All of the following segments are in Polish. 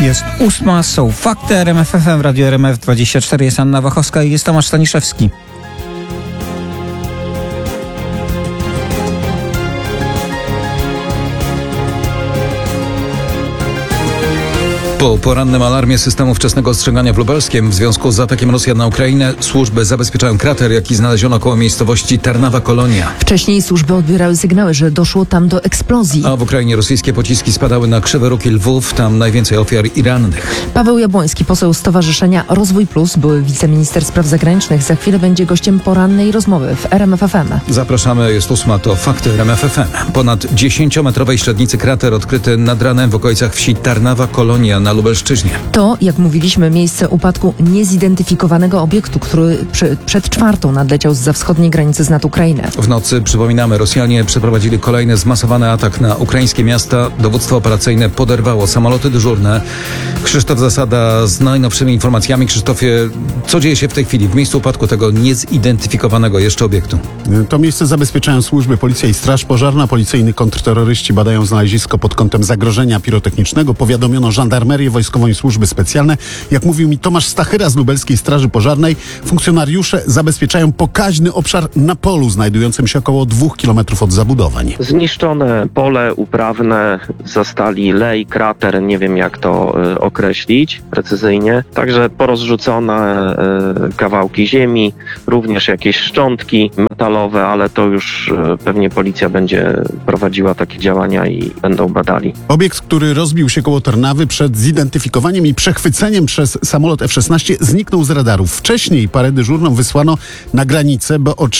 Jest 8, są fakty. RMF FM, Radio RMF24, jest Anna Wachowska i jest Tomasz Staniszewski. Po porannym alarmie systemu wczesnego ostrzegania w Lubelskiem w związku z atakiem Rosjan na Ukrainę służby zabezpieczają krater, jaki znaleziono koło miejscowości Tarnawa Kolonia. Wcześniej służby odbierały sygnały, że doszło tam do eksplozji. A w Ukrainie rosyjskie pociski spadały na Krzywy Róg i Lwów, tam najwięcej ofiar i rannych. Paweł Jabłoński, poseł Stowarzyszenia Rozwój Plus, były wiceminister spraw zagranicznych, za chwilę będzie gościem porannej rozmowy w RMF FM. Zapraszamy, jest 8, to fakty RMF FM. Ponad 10-metrowej średnicy krater odkryty nad ranem w okolicach wsi Tarnawa Kolonia na Lubelszczyźnie. To, jak mówiliśmy, miejsce upadku niezidentyfikowanego obiektu, który przed 4 nadleciał zza wschodniej granicy nad Ukrainę. W nocy, przypominamy, Rosjanie przeprowadzili kolejny zmasowany atak na ukraińskie miasta. Dowództwo operacyjne poderwało samoloty dyżurne. Krzysztof Zasada z najnowszymi informacjami. Krzysztofie, co dzieje się w tej chwili w miejscu upadku tego niezidentyfikowanego jeszcze obiektu? To miejsce zabezpieczają służby, policja i straż pożarna. Policyjni kontrterroryści badają znalezisko pod kątem zagrożenia pirotechnicznego. Powiadomiono żandarmerię, wojskową i służby specjalne. Jak mówił mi Tomasz Stachyra z Lubelskiej Straży Pożarnej, funkcjonariusze zabezpieczają pokaźny obszar na polu znajdującym się około 2 kilometrów od zabudowań. Zniszczone pole uprawne, zastali lej, krater, nie wiem jak to określić precyzyjnie. Także porozrzucone kawałki ziemi, również jakieś szczątki metalowe, ale to już pewnie policja będzie prowadziła takie działania i będą badali. Obiekt, który rozbił się koło Tarnawy, przed zidentyfikowaniem i przechwyceniem przez samolot F-16 zniknął z radarów. Wcześniej parę dyżurną wysłano na granicę, bo o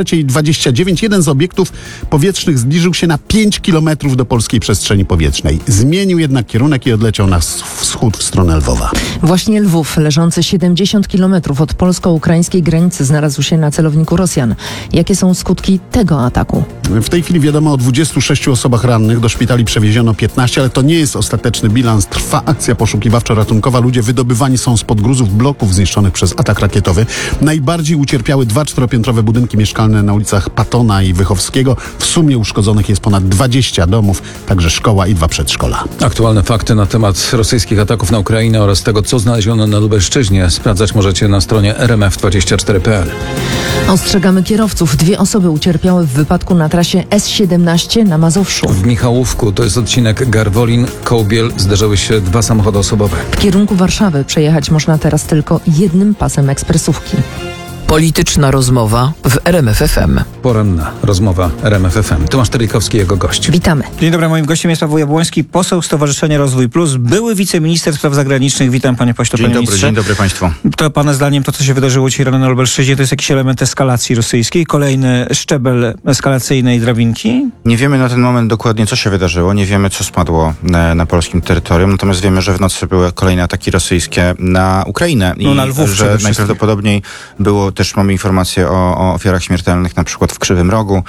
3:29 jeden z obiektów powietrznych zbliżył się na 5 kilometrów do polskiej przestrzeni powietrznej. Zmienił jednak kierunek i odleciał na wschód w stronę Lwowa. Właśnie Lwów, leżący 70 kilometrów od polsko-ukraińskiej granicy, znalazł się na celowniku Rosjan. Jakie są skutki tego ataku? W tej chwili wiadomo o 26 osobach rannych. Do szpitali przewieziono 15, ale to nie jest ostateczny bilans. Trwa akcja poszukiwawczo-ratunkowa. Ludzie wydobywani są spod gruzów bloków zniszczonych przez atak rakietowy. Najbardziej ucierpiały 2 czteropiętrowe budynki mieszkalne na ulicach Patona i Wychowskiego. W sumie uszkodzonych jest ponad 20 domów, także szkoła i 2 przedszkola. Aktualne fakty na temat rosyjskich ataków na Ukrainę oraz tego, co znaleziono na Lubelszczyźnie, sprawdzać możecie na stronie rmf24.pl. Ostrzegamy kierowców. 2 osoby ucierpiały w wypadku na trasie S17 na Mazowszu. W Michałówku, to jest odcinek Garwolin-Kołbiel, zderzyły się 2 samochody osobowe. W kierunku Warszawy przejechać można teraz tylko jednym pasem ekspresówki. Polityczna rozmowa w RMF FM. Poranna rozmowa RMF FM. Tomasz Terlikowski, jego gość. Witamy. Dzień dobry, moim gościem jest Paweł Jabłoński, poseł Stowarzyszenia Rozwój Plus, były wiceminister spraw zagranicznych. Witam panie pośle, panie ministrze. Dzień dobry państwu. To pana zdaniem to, co się wydarzyło dzisiaj rano na Lubelszczyźnie, to jest jakiś element eskalacji rosyjskiej? Kolejny szczebel eskalacyjnej drabinki? Nie wiemy na ten moment dokładnie, co się wydarzyło. Nie wiemy, co spadło na polskim terytorium. Natomiast wiemy, że w nocy były kolejne ataki rosyjskie na Ukrainę. I na Lwów że najprawdopodobniej było, też mamy informacje o ofiarach śmiertelnych, na przykład w Krzywym Rogu.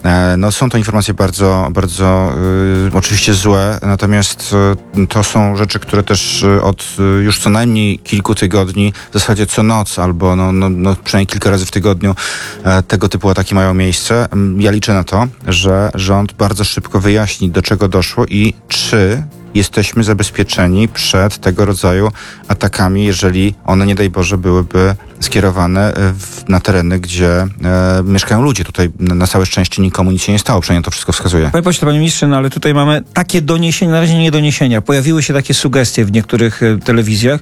Są to informacje bardzo, bardzo oczywiście złe, natomiast to są rzeczy, które też od już co najmniej kilku tygodni, w zasadzie co noc albo przynajmniej kilka razy w tygodniu tego typu ataki mają miejsce. Ja liczę na to, że rząd bardzo szybko wyjaśni, do czego doszło i czy jesteśmy zabezpieczeni przed tego rodzaju atakami, jeżeli one, nie daj Boże, byłyby skierowane na tereny, gdzie mieszkają ludzie. Tutaj na całe szczęście nikomu nic się nie stało, przynajmniej to wszystko wskazuje. Panie pośle, panie ministrze, ale tutaj mamy takie doniesienia, na razie nie doniesienia. Pojawiły się takie sugestie w niektórych telewizjach,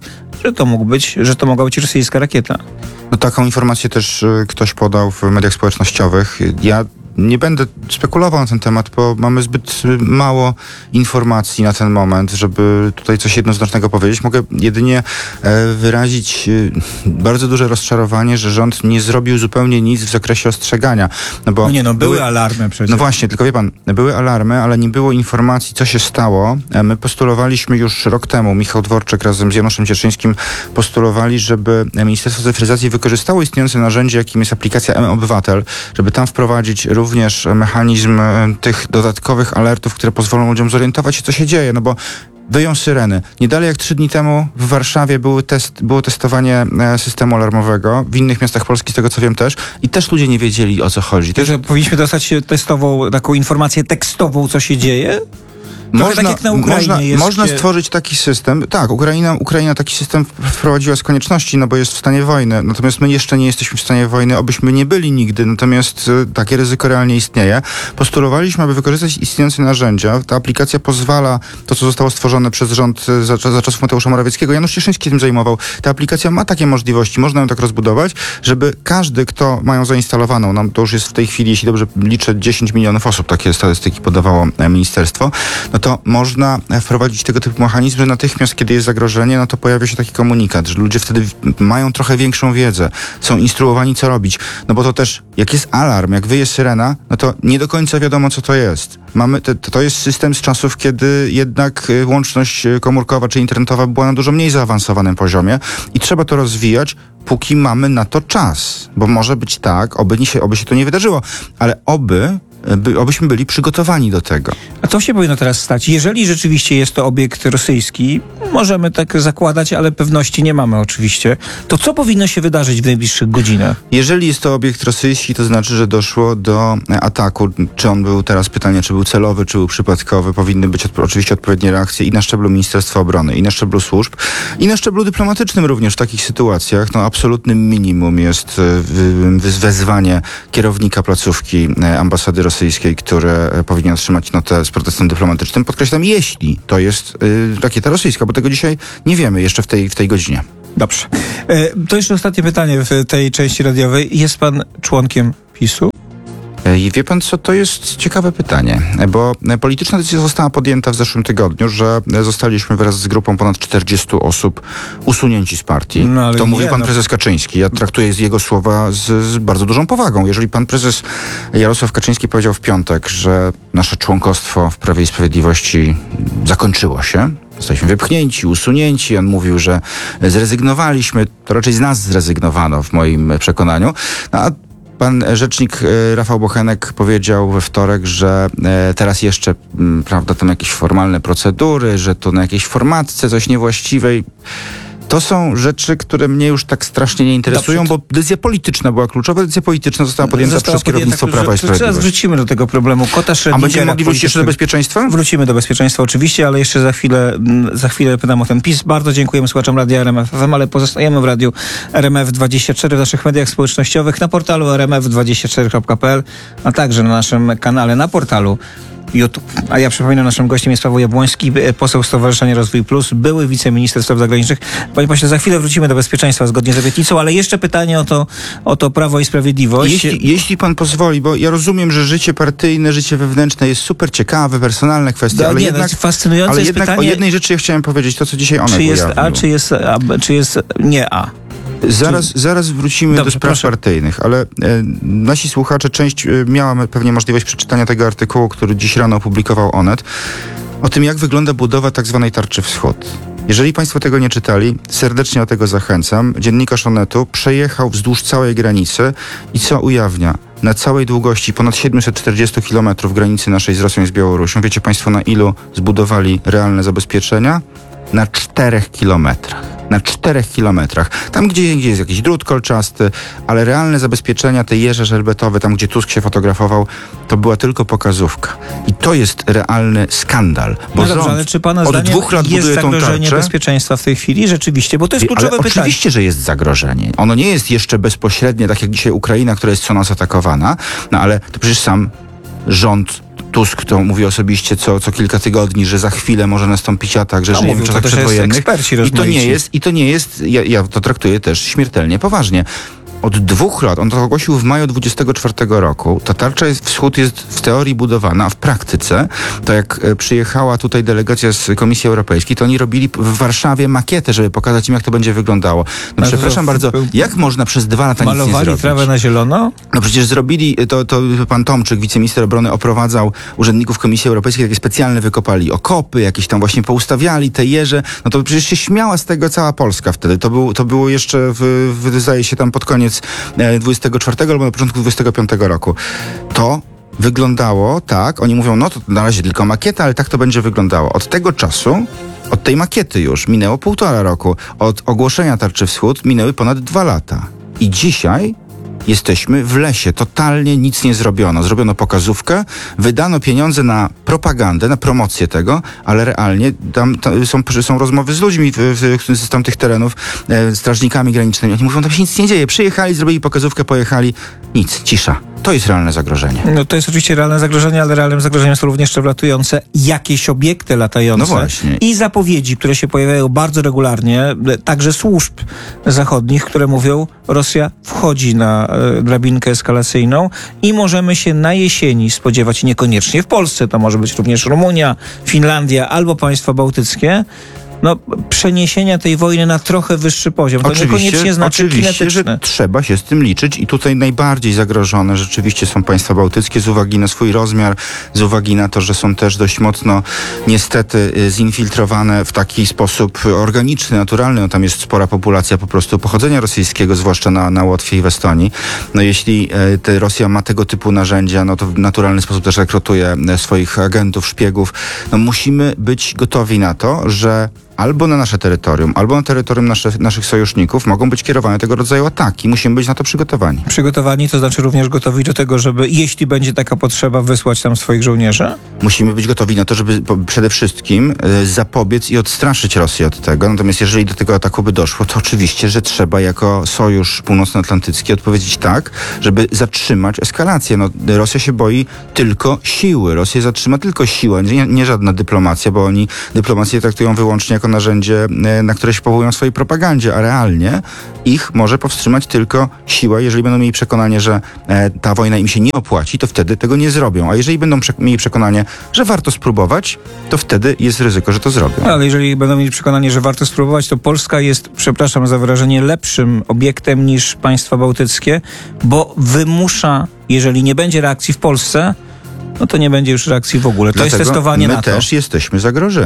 że to mogła być rosyjska rakieta. Taką informację też ktoś podał w mediach społecznościowych. Ja nie będę spekulował na ten temat, bo mamy zbyt mało informacji na ten moment, żeby tutaj coś jednoznacznego powiedzieć. Mogę jedynie wyrazić bardzo duże rozczarowanie, że rząd nie zrobił zupełnie nic w zakresie ostrzegania. Były alarmy przecież. No właśnie, tylko wie pan, były alarmy, ale nie było informacji, co się stało. My postulowaliśmy już rok temu, Michał Dworczyk razem z Januszem Cieszyńskim postulowali, żeby Ministerstwo Cyfryzacji wykorzystało istniejące narzędzie, jakim jest aplikacja mObywatel, żeby tam wprowadzić również mechanizm tych dodatkowych alertów, które pozwolą ludziom zorientować się, co się dzieje, bo wyją syreny. Nie dalej jak 3 dni temu w Warszawie było testowanie systemu alarmowego, w innych miastach Polski, z tego co wiem też, i też ludzie nie wiedzieli, o co chodzi. Powinniśmy dostać taką informację tekstową, co się dzieje? tak jak na Ukrainie jest można stworzyć taki system. Tak, Ukraina taki system wprowadziła z konieczności, no bo jest w stanie wojny. Natomiast my jeszcze nie jesteśmy w stanie wojny, obyśmy nie byli nigdy. Natomiast takie ryzyko realnie istnieje. Postulowaliśmy, aby wykorzystać istniejące narzędzia. Ta aplikacja pozwala, to co zostało stworzone przez rząd za czasów Mateusza Morawieckiego, Janusz Cieszyński tym zajmował. Ta aplikacja ma takie możliwości, można ją tak rozbudować, żeby każdy, kto ma ją zainstalowaną, nam to już jest w tej chwili, jeśli dobrze liczę, 10 milionów osób, takie statystyki podawało ministerstwo, no to można wprowadzić tego typu mechanizm, że natychmiast, kiedy jest zagrożenie, no to pojawia się taki komunikat, że ludzie wtedy mają trochę większą wiedzę, są instruowani, co robić. No bo to też, jak jest alarm, jak wyje syrena, no to nie do końca wiadomo, co to jest. To jest system z czasów, kiedy jednak łączność komórkowa czy internetowa była na dużo mniej zaawansowanym poziomie i trzeba to rozwijać, póki mamy na to czas. Bo może być tak, oby się to nie wydarzyło, ale obyśmy byli przygotowani do tego. A co się powinno teraz stać? Jeżeli rzeczywiście jest to obiekt rosyjski, możemy tak zakładać, ale pewności nie mamy oczywiście, to co powinno się wydarzyć w najbliższych godzinach? Jeżeli jest to obiekt rosyjski, to znaczy, że doszło do ataku. Czy on był, teraz pytanie, czy był celowy, czy był przypadkowy, powinny być oczywiście odpowiednie reakcje i na szczeblu Ministerstwa Obrony, i na szczeblu służb, i na szczeblu dyplomatycznym również w takich sytuacjach. No absolutnym minimum jest wezwanie kierownika placówki ambasady rosyjskiej, które powinien otrzymać notę z protestem dyplomatycznym. Podkreślam, jeśli to jest rakieta rosyjska, bo tego dzisiaj nie wiemy jeszcze w tej godzinie. Dobrze. To jeszcze ostatnie pytanie w tej części radiowej. Jest pan członkiem PiS-u? I wie pan co, to jest ciekawe pytanie, bo polityczna decyzja została podjęta w zeszłym tygodniu, że zostaliśmy wraz z grupą ponad 40 osób usunięci z partii. No, ale to mówi pan prezes Kaczyński. Ja traktuję jego słowa z bardzo dużą powagą. Jeżeli pan prezes Jarosław Kaczyński powiedział w piątek, że nasze członkostwo w Prawie i Sprawiedliwości zakończyło się, zostaliśmy wypchnięci, usunięci. On mówił, że zrezygnowaliśmy. To raczej z nas zrezygnowano w moim przekonaniu. A pan rzecznik Rafał Bochenek powiedział we wtorek, że teraz jeszcze, prawda, tam jakieś formalne procedury, że to na jakiejś formatce coś niewłaściwej. To są rzeczy, które mnie już tak strasznie nie interesują, bo decyzja polityczna była kluczowa. Decyzja polityczna została podjęta przez kierownictwo Prawa i Sprawiedliwości. Teraz wrócimy do tego problemu. Kota Schrodingera. A będziemy mogli wrócić jeszcze do bezpieczeństwa? Wrócimy do bezpieczeństwa oczywiście, ale jeszcze za chwilę pytam o ten PiS. Bardzo dziękujemy słuchaczom Radia RMF FM, ale pozostajemy w Radiu RMF24 w naszych mediach społecznościowych, na portalu rmf24.pl, a także na naszym kanale na portalu YouTube. A ja przypominam, naszym gościem jest Paweł Jabłoński, poseł Stowarzyszenia Rozwój Plus, były wiceminister spraw zagranicznych. Panie pośle, za chwilę wrócimy do bezpieczeństwa zgodnie z obietnicą, ale jeszcze pytanie o to Prawo i Sprawiedliwość. Jeśli pan pozwoli, bo ja rozumiem, że życie partyjne, życie wewnętrzne jest super ciekawe, personalne kwestie, ale jednak fascynujące ale jest jednak pytanie, o jednej rzeczy ja chciałem powiedzieć, to co dzisiaj Onet ujawnił. Czy jest nie A? Zaraz wrócimy do spraw partyjnych, ale nasi słuchacze, część miała pewnie możliwość przeczytania tego artykułu, który dziś rano opublikował Onet, o tym, jak wygląda budowa tak zwanej tarczy wschód. Jeżeli państwo tego nie czytali, serdecznie do tego zachęcam. Dziennikarz Onetu przejechał wzdłuż całej granicy i co ujawnia? Na całej długości ponad 740 km granicy naszej z Rosją i z Białorusią. Wiecie państwo, na ilu zbudowali realne zabezpieczenia? Na 4 kilometrach. Na 4 kilometrach. Tam, gdzie jest jakiś drut kolczasty, ale realne zabezpieczenia, te jeże żelbetowe, tam, gdzie Tusk się fotografował, to była tylko pokazówka. I to jest realny skandal. Bo no dobrze, ale czy pana od zdaniem 2 lat jest buduje tą zagrożenie tarczę? Bezpieczeństwa w tej chwili? Rzeczywiście, bo to jest kluczowe pytanie. Oczywiście, że jest zagrożenie. Ono nie jest jeszcze bezpośrednie, tak jak dzisiaj Ukraina, która jest co noc atakowana, no ale to przecież sam rząd Tusk to mówi osobiście co kilka tygodni, że za chwilę może nastąpić atak, że żyjemy w czasach przedwojennych. I to nie jest, ja to traktuję też śmiertelnie poważnie. Od 2 lat, on to ogłosił w maju 24 roku, ta tarcza wschód jest w teorii budowana, a w praktyce, to jak przyjechała tutaj delegacja z Komisji Europejskiej, to oni robili w Warszawie makietę, żeby pokazać im, jak to będzie wyglądało. No przepraszam bardzo, jak można przez 2 lata nic nie zrobić? Malowali trawę na zielono? No przecież zrobili, to pan Tomczyk, wiceminister obrony, oprowadzał urzędników Komisji Europejskiej, takie specjalne wykopali okopy, jakieś tam właśnie poustawiali te jeże, no to przecież się śmiała z tego cała Polska wtedy. To było jeszcze, zdaje się tam pod koniec 24 albo na początku 25 roku. To wyglądało tak, oni mówią, no to na razie tylko makieta, ale tak to będzie wyglądało. Od tego czasu, od tej makiety już minęło 1,5 roku. Od ogłoszenia tarczy wschód minęły ponad 2 lata. I dzisiaj jesteśmy w lesie. Totalnie nic nie zrobiono. Zrobiono pokazówkę, wydano pieniądze na propagandę, na promocję tego, ale realnie tam są rozmowy z ludźmi z tamtych terenów, strażnikami granicznymi. Oni mówią, tam się nic nie dzieje. Przyjechali, zrobili pokazówkę, pojechali. Nic, cisza. To jest realne zagrożenie. No to jest oczywiście realne zagrożenie, ale realnym zagrożeniem są również jeszcze wlatujące jakieś obiekty latające. No właśnie. I zapowiedzi, które się pojawiają bardzo regularnie, także służb zachodnich, które mówią, Rosja wchodzi na drabinkę eskalacyjną i możemy się na jesieni spodziewać, niekoniecznie w Polsce, to może być również Rumunia, Finlandia albo państwa bałtyckie, przeniesienia tej wojny na trochę wyższy poziom. To niekoniecznie znaczy oczywiście, że trzeba się z tym liczyć i tutaj najbardziej zagrożone rzeczywiście są państwa bałtyckie z uwagi na swój rozmiar, z uwagi na to, że są też dość mocno niestety zinfiltrowane w taki sposób organiczny, naturalny. No, tam jest spora populacja po prostu pochodzenia rosyjskiego, zwłaszcza na Łotwie i w Estonii. No jeśli Rosja ma tego typu narzędzia, no to w naturalny sposób też rekrutuje swoich agentów, szpiegów. No musimy być gotowi na to, że albo na nasze terytorium, albo na terytorium naszych sojuszników mogą być kierowane tego rodzaju ataki. Musimy być na to przygotowani. Przygotowani, to znaczy również gotowi do tego, żeby, jeśli będzie taka potrzeba, wysłać tam swoich żołnierzy? Musimy być gotowi na to, żeby przede wszystkim zapobiec i odstraszyć Rosję od tego. Natomiast jeżeli do tego ataku by doszło, to oczywiście, że trzeba jako Sojusz Północnoatlantycki odpowiedzieć tak, żeby zatrzymać eskalację. No, Rosja się boi tylko siły. Rosja zatrzyma tylko siłę, nie żadna dyplomacja, bo oni dyplomację traktują wyłącznie jako narzędzie, na które się powołują w swojej propagandzie, a realnie ich może powstrzymać tylko siła. Jeżeli będą mieli przekonanie, że ta wojna im się nie opłaci, to wtedy tego nie zrobią. A jeżeli będą mieli przekonanie, że warto spróbować, to wtedy jest ryzyko, że to zrobią. Ale jeżeli będą mieli przekonanie, że warto spróbować, to Polska jest, przepraszam za wyrażenie, lepszym obiektem niż państwa bałtyckie, bo wymusza, jeżeli nie będzie reakcji w Polsce, no to nie będzie już reakcji w ogóle. To jest testowanie NATO. My też jesteśmy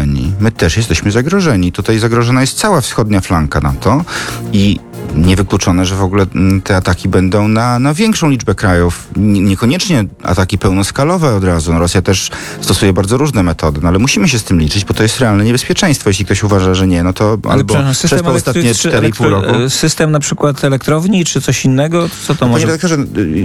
zagrożeni. Tutaj zagrożona jest cała wschodnia flanka NATO i niewykluczone, że w ogóle te ataki będą na większą liczbę krajów. Niekoniecznie ataki pełnoskalowe od razu. No, Rosja też stosuje bardzo różne metody, no, ale musimy się z tym liczyć, bo to jest realne niebezpieczeństwo. Jeśli ktoś uważa, że nie, no to albo przez ostatnie 4,5 roku. System na przykład elektrowni, czy coś innego? Co to może? Panie redaktorze,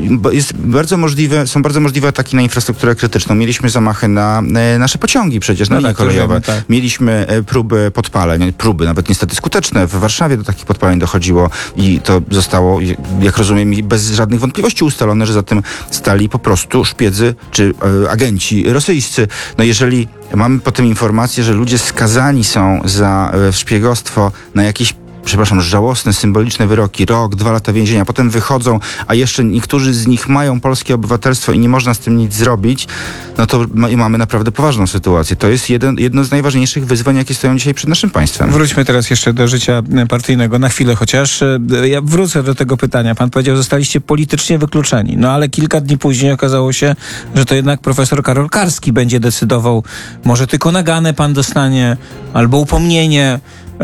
są bardzo możliwe ataki na infrastrukturę krytyczną. Mieliśmy zamachy na nasze pociągi przecież, na linie kolejowe. Tak. Mieliśmy próby podpaleń, nawet niestety skuteczne. W Warszawie do takich podpaleń dochodziło i to zostało, jak rozumiem, bez żadnych wątpliwości ustalone, że za tym stali po prostu szpiedzy czy agenci rosyjscy. No jeżeli mamy potem informację, że ludzie skazani są za szpiegostwo na jakieś żałosne, symboliczne wyroki, rok, 2 lata więzienia, potem wychodzą, a jeszcze niektórzy z nich mają polskie obywatelstwo i nie można z tym nic zrobić, no to mamy naprawdę poważną sytuację. To jest jedno z najważniejszych wyzwań, jakie stoją dzisiaj przed naszym państwem. Wróćmy teraz jeszcze do życia partyjnego, na chwilę chociaż. Ja wrócę do tego pytania. Pan powiedział, zostaliście politycznie wykluczeni. No ale kilka dni później okazało się, że to jednak profesor Karol Karski będzie decydował, może tylko naganę pan dostanie, albo upomnienie.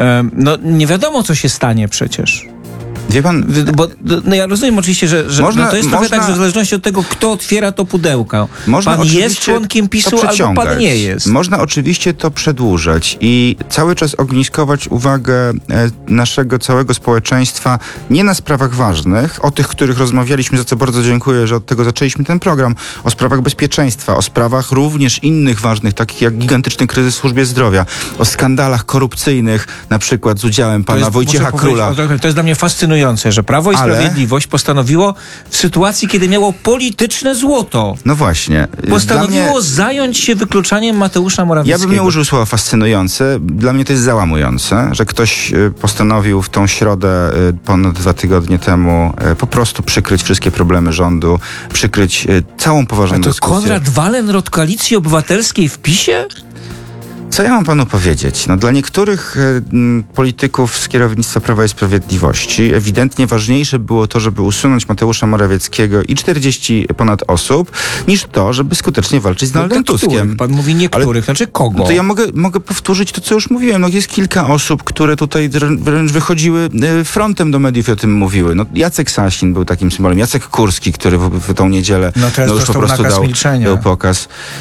No nie wiadomo, co się stanie przecież. Wie pan, bo ja rozumiem oczywiście, że to jest trochę tak, że w zależności od tego, kto otwiera to pudełko. Pan jest członkiem PiS-u albo pan nie jest. Można oczywiście to przedłużać i cały czas ogniskować uwagę naszego całego społeczeństwa nie na sprawach ważnych, o tych, których rozmawialiśmy, za co bardzo dziękuję, że od tego zaczęliśmy ten program, o sprawach bezpieczeństwa, o sprawach również innych ważnych, takich jak gigantyczny kryzys w służbie zdrowia, o skandalach korupcyjnych, na przykład z udziałem pana Wojciecha Króla. To jest dla mnie fascynujące, że Prawo i Sprawiedliwość postanowiło w sytuacji, kiedy miało polityczne złoto. No właśnie. Postanowiło zająć się wykluczaniem Mateusza Morawieckiego. Ja bym nie użył słowa fascynujące. Dla mnie to jest załamujące, że ktoś postanowił w tą środę ponad 2 tygodnie temu po prostu przykryć wszystkie problemy rządu, przykryć całą poważną dyskusję. To Konrad Wallenrod Koalicji Obywatelskiej w PiS-ie? Co ja mam panu powiedzieć? No, dla niektórych polityków z kierownictwa Prawa i Sprawiedliwości ewidentnie ważniejsze było to, żeby usunąć Mateusza Morawieckiego i 40 ponad osób, niż to, żeby skutecznie walczyć z Donaldem Tuskiem. Pan mówi niektórych, znaczy kogo? No to ja mogę powtórzyć to, co już mówiłem. No, jest kilka osób, które tutaj wręcz wychodziły frontem do mediów i o tym mówiły. No, Jacek Sasin był takim symbolem. Jacek Kurski, który w tą niedzielę już po prostu dał pokaz.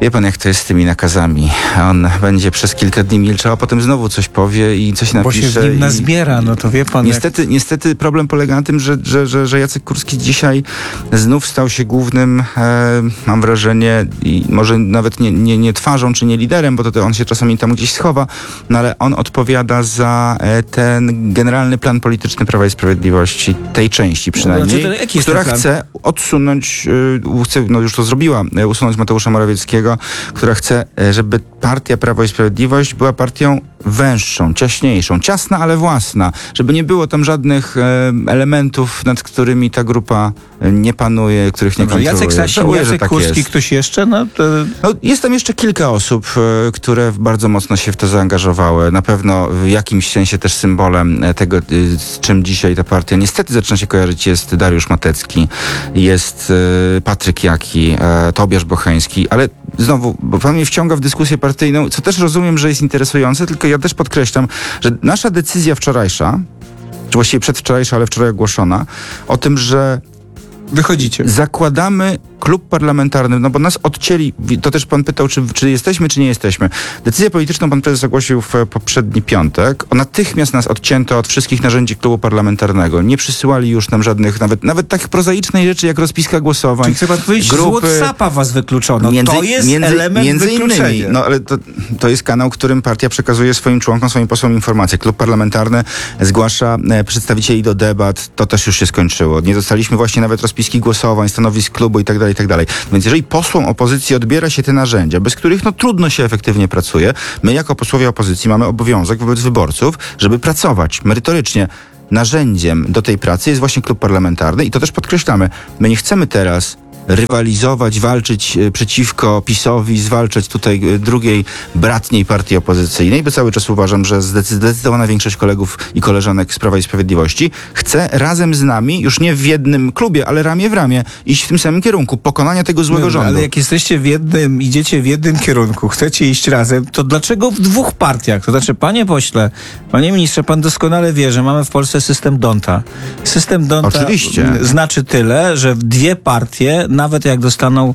Wie pan, jak to jest z tymi nakazami. On będzie przez kilka dni milczał, a potem znowu coś powie i coś napisze. Bo się w nim nazbiera, no to wie pan. Niestety problem polega na tym, że Jacek Kurski dzisiaj znów stał się głównym, mam wrażenie, i może nawet nie twarzą czy nie liderem, bo to on się czasami tam gdzieś schowa, no ale on odpowiada za ten generalny plan polityczny Prawa i Sprawiedliwości, tej części przynajmniej, która chce odsunąć, no już to zrobiła, usunąć Mateusza Morawieckiego, która chce, żeby partia Prawo i Sprawiedliwość była partią węższą, ciaśniejszą, ciasna, ale własna, żeby nie było tam żadnych elementów, nad którymi ta grupa nie panuje, których nie kontroluje. Jacek Sasin, Jacek Kurski, jest. ktoś jeszcze? No, jest tam jeszcze kilka osób, które bardzo mocno się w to zaangażowały. Na pewno w jakimś sensie też symbolem tego, z czym dzisiaj ta partia niestety zaczyna się kojarzyć, jest Dariusz Matecki, jest Patryk Jaki, Tobiasz Bocheński, ale znowu, bo pan mnie wciąga w dyskusję partyjną, co też rozumiem, że jest interesujące, tylko ja też podkreślam, że nasza decyzja wczorajsza, czy właściwie przedwczorajsza, ale wczoraj ogłoszona, o tym, że wychodzicie. Zakładamy klub parlamentarny, no bo nas odcięli, to też pan pytał, czy jesteśmy, czy nie jesteśmy. Decyzję polityczną pan prezes ogłosił w poprzedni piątek. Natychmiast nas odcięto od wszystkich narzędzi klubu parlamentarnego. Nie przysyłali już nam żadnych, nawet takich prozaicznej rzeczy, jak rozpiska głosowań. Czyli chce pan powiedzieć, grupy, z WhatsAppa was wykluczono. To jest element wykluczenia. Innymi, no ale to jest kanał, którym partia przekazuje swoim członkom, swoim posłom informacje. Klub parlamentarny zgłasza przedstawicieli do debat. To też już się skończyło. Nie dostaliśmy właśnie nawet rozpiski głosowań, stanowisk klubu i tak dalej. Więc jeżeli posłom opozycji odbiera się te narzędzia, bez których trudno się efektywnie pracuje, my jako posłowie opozycji mamy obowiązek wobec wyborców, żeby pracować merytorycznie. Narzędziem do tej pracy jest właśnie klub parlamentarny i to też podkreślamy. My nie chcemy teraz rywalizować, walczyć przeciwko PiS-owi, zwalczać tutaj drugiej, bratniej partii opozycyjnej, bo cały czas uważam, że zdecydowana większość kolegów i koleżanek z Prawa i Sprawiedliwości chce razem z nami, już nie w jednym klubie, ale ramię w ramię, iść w tym samym kierunku, pokonania tego złego rządu. Ale jak jesteście idziecie w jednym kierunku, chcecie iść razem, to dlaczego w dwóch partiach? To znaczy, panie pośle, panie ministrze, pan doskonale wie, że mamy w Polsce system D'Hondta. System D'Hondta Oczywiście znaczy tyle, że dwie partie, nawet jak dostaną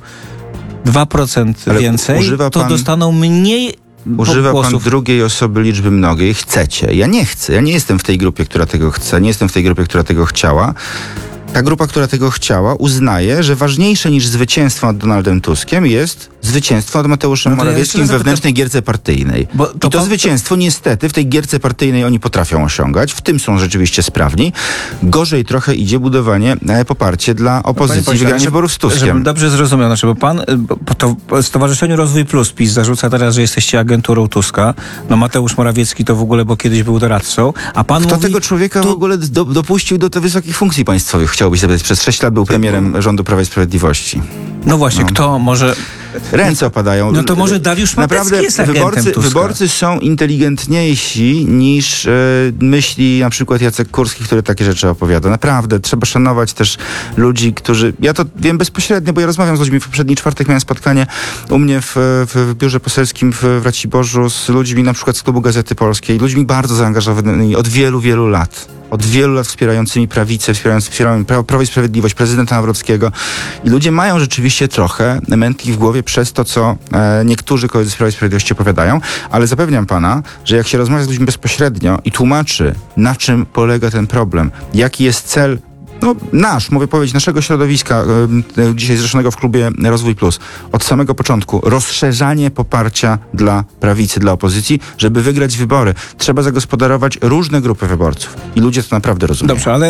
2% więcej, to dostaną mniej Używa pan głosów. drugiej osoby liczby mnogiej. Chcecie. Ja nie chcę. Ja nie jestem w tej grupie, która tego chce. Nie jestem w tej grupie, która tego chciała. Ta grupa, która tego chciała, uznaje, że ważniejsze niż zwycięstwo nad Donaldem Tuskiem jest zwycięstwo nad Mateuszem Morawieckim w wewnętrznej gierce partyjnej. I to zwycięstwo niestety w tej gierce partyjnej oni potrafią osiągać. W tym są rzeczywiście sprawni. Gorzej trochę idzie budowanie poparcia dla opozycji w wygraniu wyborów z Tuskiem. Żebym dobrze zrozumiał, bo pan to Stowarzyszeniu Rozwój Plus PiS zarzuca teraz, że jesteście agenturą Tuska. No Mateusz Morawiecki to w ogóle, bo kiedyś był doradcą. A pan Kto tego człowieka w ogóle dopuścił do tych wysokich funkcji państwowych? Chciałbyś zapytać. Przez 6 lat był premierem rządu Prawa i Sprawiedliwości. No właśnie, kto może... Ręce opadają. No to może Dariusz Matecki jest agentem Tuska. Wyborcy są inteligentniejsi niż myśli na przykład Jacek Kurski, który takie rzeczy opowiada. Naprawdę, trzeba szanować też ludzi, którzy... Ja to wiem bezpośrednio, bo ja rozmawiam z ludźmi. W poprzedni czwartek miałem spotkanie u mnie w biurze poselskim w Raciborzu z ludźmi na przykład z Klubu Gazety Polskiej. Ludźmi bardzo zaangażowanymi od wielu, wielu lat. Od wielu lat wspierającymi prawicę, wspierającymi Prawo i Sprawiedliwość, prezydenta Nawrockiego. I ludzie mają rzeczywiście trochę mętli w głowie przez to, co niektórzy koledzy z Prawa i Sprawiedliwości opowiadają, ale zapewniam pana, że jak się rozmawia z ludźmi bezpośrednio i tłumaczy, na czym polega ten problem, jaki jest cel mogę powiedzieć, naszego środowiska, dzisiaj zrzeszonego w klubie Rozwój Plus, od samego początku rozszerzanie poparcia dla prawicy, dla opozycji, żeby wygrać wybory. Trzeba zagospodarować różne grupy wyborców. I ludzie to naprawdę rozumieją. Dobrze, ale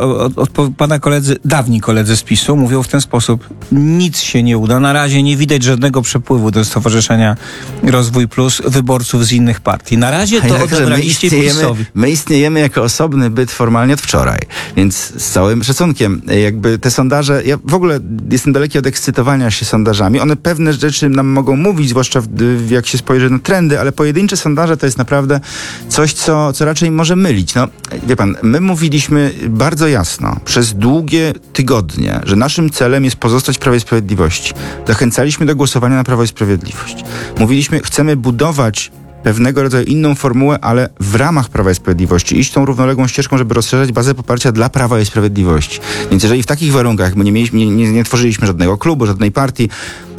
pana dawni koledzy z PiS-u mówią w ten sposób, nic się nie uda. Na razie nie widać żadnego przepływu do Stowarzyszenia Rozwój Plus wyborców z innych partii. Na razie to odebraliście PiS-owi. My istniejemy jako osobny byt formalnie od wczoraj. Więc z całym szacunkiem, jakby te sondaże, ja w ogóle jestem daleki od ekscytowania się sondażami. One pewne rzeczy nam mogą mówić, zwłaszcza jak się spojrzy na trendy, ale pojedyncze sondaże to jest naprawdę coś, co raczej może mylić. No, wie pan, my mówiliśmy bardzo jasno przez długie tygodnie, że naszym celem jest pozostać w Prawie i Sprawiedliwości. Zachęcaliśmy do głosowania na Prawo i Sprawiedliwość. Mówiliśmy, chcemy budować pewnego rodzaju inną formułę, ale w ramach Prawa i Sprawiedliwości iść tą równoległą ścieżką, żeby rozszerzać bazę poparcia dla Prawa i Sprawiedliwości. Więc jeżeli w takich warunkach my nie tworzyliśmy żadnego klubu, żadnej partii,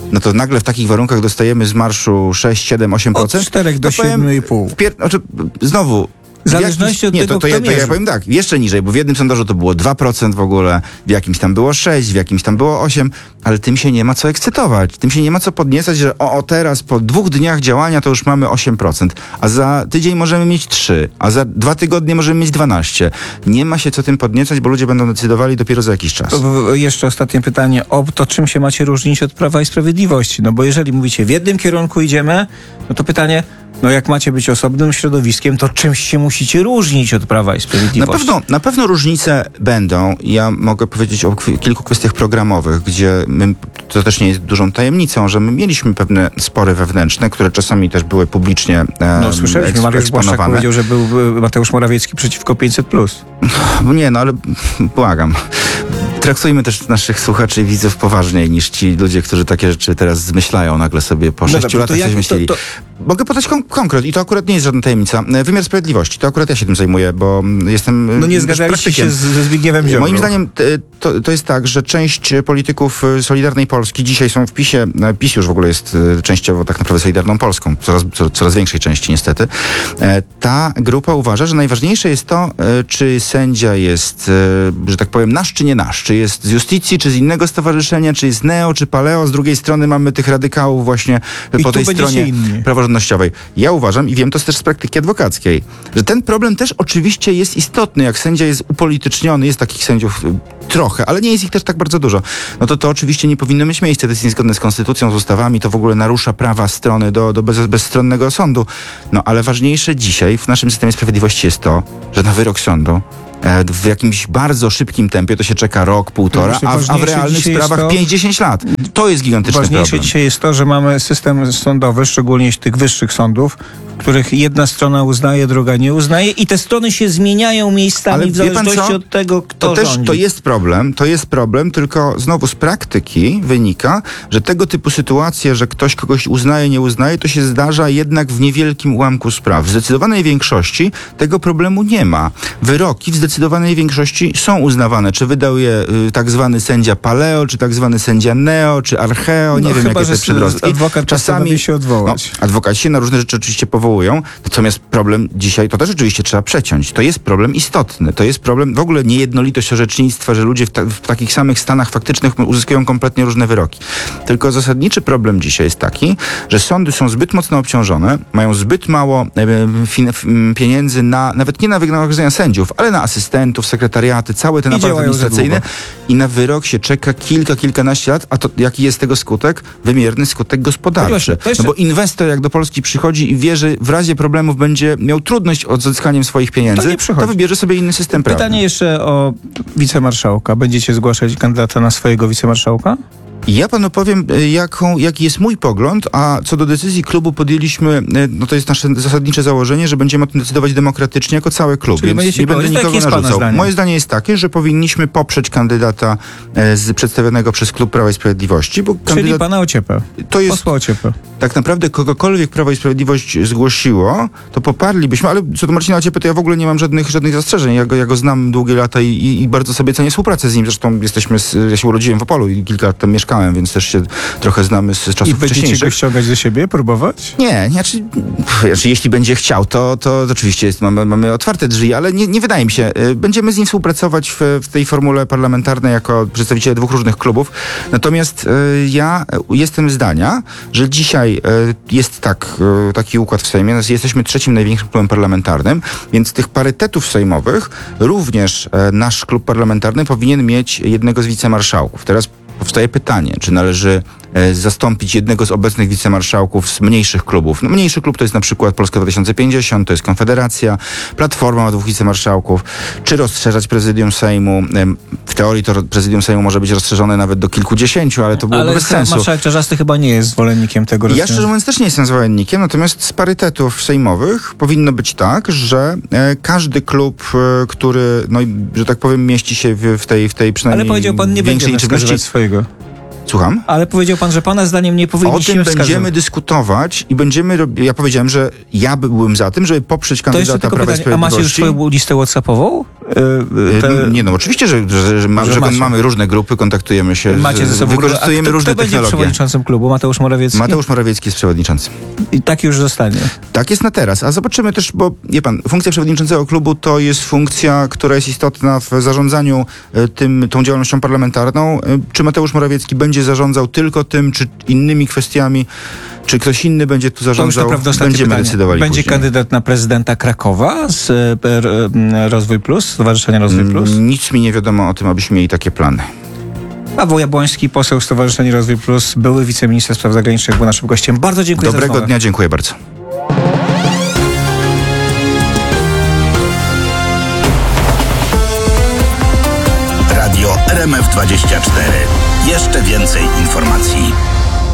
no to nagle w takich warunkach dostajemy z marszu 6, 7, 8%. Od 4 do 7,5. Znowu, W zależności od tego, to kto ja mierzy. powiem tak, jeszcze niżej, bo w jednym sondażu to było 2% w ogóle, w jakimś tam było 6, w jakimś tam było 8, ale tym się nie ma co ekscytować, tym się nie ma co podniecać, że teraz po 2 dniach działania to już mamy 8%, a za tydzień możemy mieć 3, a za 2 tygodnie możemy mieć 12. Nie ma się co tym podniecać, bo ludzie będą decydowali dopiero za jakiś czas. Jeszcze ostatnie pytanie o to, czym się macie różnić od Prawa i Sprawiedliwości. No bo jeżeli mówicie, w jednym kierunku idziemy, no to pytanie, no jak macie być osobnym środowiskiem, to czymś się musicie różnić od Prawa i Sprawiedliwości. Na pewno różnice będą. Ja mogę powiedzieć o kilku kwestiach programowych, gdzie to też nie jest dużą tajemnicą, że my mieliśmy pewne spory wewnętrzne, które czasami też były publicznie Słyszeliśmy, Mariusz Błaszczak powiedział, że był Mateusz Morawiecki przeciwko 500+. Nie, ale błagam. Traktujmy też naszych słuchaczy i widzów poważniej niż ci ludzie, którzy takie rzeczy teraz zmyślają nagle sobie po 6 latach coś myśleli. Mogę podać konkret i to akurat nie jest żadna tajemnica. Wymiar sprawiedliwości, to akurat ja się tym zajmuję, bo jestem nie zgadzaliście się ze Zbigniewem Ziobrą. Moim zdaniem to jest tak, że część polityków Solidarnej Polski dzisiaj są w PiS-ie. PiS już w ogóle jest częściowo tak naprawdę Solidarną Polską, coraz większej części niestety. Ta grupa uważa, że najważniejsze jest to, czy sędzia jest, że tak powiem, nasz czy nie nasz. Czy jest z Justicji, czy z innego stowarzyszenia, czy jest neo, czy paleo. Z drugiej strony mamy tych radykałów właśnie po tej stronie praworządnościowej. Ja uważam i wiem to też z praktyki adwokackiej, że ten problem też oczywiście jest istotny. Jak sędzia jest upolityczniony, jest takich sędziów trochę, ale nie jest ich też tak bardzo dużo. No to oczywiście nie powinno mieć miejsca. To jest niezgodne z konstytucją, z ustawami. To w ogóle narusza prawa strony do bezstronnego sądu. No ale ważniejsze dzisiaj w naszym systemie sprawiedliwości jest to, że na wyrok sądu w jakimś bardzo szybkim tempie to się czeka rok, półtora, a w realnych sprawach 5-10 lat. To jest gigantyczny problem. Ważniejsze dzisiaj jest to, że mamy system sądowy, szczególnie tych wyższych sądów, których jedna strona uznaje, druga nie uznaje i te strony się zmieniają miejscami, ale w zależności od tego, kto rządzi. To jest problem, tylko znowu z praktyki wynika, że tego typu sytuacje, że ktoś kogoś uznaje, nie uznaje, to się zdarza jednak w niewielkim ułamku spraw. W zdecydowanej większości tego problemu nie ma. Wyroki w zdecydowanej większości są uznawane. Czy wydał je tak zwany sędzia paleo, czy tak zwany sędzia neo, czy archeo, nie wiem jakie te przedrostki. Adwokat czasami się odwołać. Adwokaci się na różne rzeczy oczywiście powołują, natomiast problem dzisiaj, to też oczywiście trzeba przeciąć. To jest problem istotny. To jest problem, w ogóle niejednolitość orzecznictwa, że ludzie w takich samych stanach faktycznych uzyskują kompletnie różne wyroki. Tylko zasadniczy problem dzisiaj jest taki, że sądy są zbyt mocno obciążone, mają zbyt mało pieniędzy nawet nie na wynagrodzenia sędziów, ale na asystentów, sekretariaty, cały ten aparat administracyjny i na wyrok się czeka kilkanaście lat, a to jaki jest tego skutek? Wymierny skutek gospodarczy. No bo inwestor jak do Polski przychodzi i wie, że w razie problemów będzie miał trudność odzyskaniem swoich pieniędzy, to wybierze sobie inny system prawny. Pytanie jeszcze o wicemarszałka. Będziecie zgłaszać kandydata na swojego wicemarszałka? Ja panu powiem, jaki jest mój pogląd, a co do decyzji klubu podjęliśmy, no to jest nasze zasadnicze założenie, że będziemy o tym decydować demokratycznie jako cały klub, czyli więc nie będę nikogo narzucał. Moje zdanie jest takie, że powinniśmy poprzeć kandydata przedstawionego przez klub Prawa i Sprawiedliwości. Czyli pana Ociepę, posła Ociepę. Tak naprawdę kogokolwiek Prawo i Sprawiedliwość zgłosiło, to poparlibyśmy, ale co do Marcina Ociepy, to ja w ogóle nie mam żadnych zastrzeżeń. Ja go znam długie lata i bardzo sobie cenię współpracę z nim. Zresztą ja się urodziłem w Opolu i kilka lat tam mieszkałem, więc też się trochę znamy z czasów wcześniejszych. I będziecie go ściągać do siebie, próbować? Nie, jeśli będzie chciał, to oczywiście mamy otwarte drzwi, ale nie wydaje mi się. Będziemy z nim współpracować w tej formule parlamentarnej jako przedstawiciele 2 różnych klubów. Natomiast ja jestem zdania, że dzisiaj jest taki układ w Sejmie. Jesteśmy 3. największym klubem parlamentarnym, więc tych parytetów sejmowych również nasz klub parlamentarny powinien mieć jednego z wicemarszałków. Teraz powstaje pytanie, czy należy zastąpić jednego z obecnych wicemarszałków z mniejszych klubów. No, mniejszy klub to jest na przykład Polska 2050, to jest Konfederacja, Platforma ma 2 wicemarszałków. Czy rozszerzać prezydium Sejmu? W teorii to prezydium Sejmu może być rozszerzone nawet do kilkudziesięciu, ale to byłoby bez sensu. Marszałek Czarzasty chyba nie jest zwolennikiem tego rozwiązania. Ja szczerze mówiąc też nie jestem zwolennikiem, natomiast z parytetów sejmowych powinno być tak, że każdy klub, który, no że tak powiem, mieści się w tej przynajmniej ale powiedział pan, nie będzie wskazywać swojego. Słucham? Ale powiedział pan, że pana zdaniem nie powinniśmy O tym będziemy dyskutować i ja powiedziałem, że ja byłem za tym, żeby poprzeć kandydata Prawa i Sprawiedliwości. A macie już swoją listę WhatsAppową Nie, no oczywiście, że macie. mamy różne grupy, kontaktujemy się, Macie ze sobą wykorzystujemy różne kto będzie technologie. przewodniczącym klubu? Mateusz Morawiecki? Mateusz Morawiecki jest przewodniczący. I tak już zostanie. Tak jest na teraz, a zobaczymy też, bo wie pan, funkcja przewodniczącego klubu to jest funkcja, która jest istotna w zarządzaniu tą działalnością parlamentarną. Czy Mateusz Morawiecki będzie zarządzał tylko tym, czy innymi kwestiami, czy ktoś inny będzie tu To już zarządzał, naprawdę ostatnie będziemy pytanie. decydowali Będzie później. kandydat na prezydenta Krakowa z Rozwój Plus, Stowarzyszenia Rozwój Plus? Nic mi nie wiadomo o tym, abyśmy mieli takie plany. Paweł Jabłoński, poseł Stowarzyszenia Rozwój Plus, były wiceminister spraw zagranicznych, był naszym gościem. Bardzo dziękuję za Dobrego rozmowę. dnia, dziękuję bardzo. Radio RMF24. Jeszcze więcej informacji.